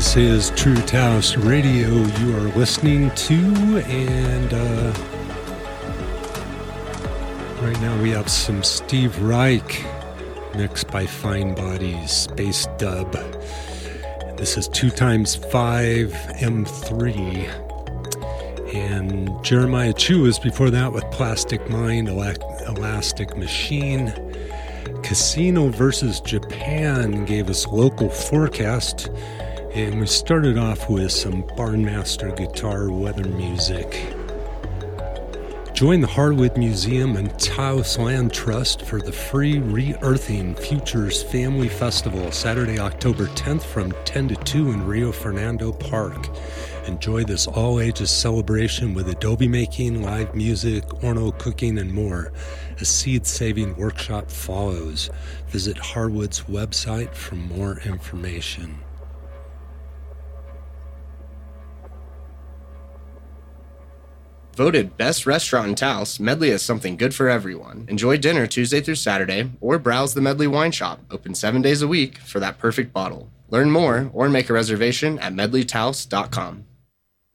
This is True Taos Radio you are listening to, and right now we have some Steve Reich mixed by Fine Bodies, Space Dub. This is 2x5 M3. And Jeremiah Chu was before that with Plastic Mind, Elastic Machine. Casino versus Japan gave us Local Forecast. And we started off with some Barnmaster guitar weather music. Join the Harwood Museum and Taos Land Trust for the free Re-Earthing Futures Family Festival, Saturday, October 10th from 10 to 2 in Rio Fernando Park. Enjoy this all-ages celebration with adobe making, live music, orno cooking, and more. A seed-saving workshop follows. Visit Harwood's website for more information. Voted best restaurant in Taos, Medley has something good for everyone. Enjoy dinner Tuesday through Saturday, or browse the Medley Wine Shop, open 7 days a week, for that perfect bottle. Learn more or make a reservation at medleytaos.com.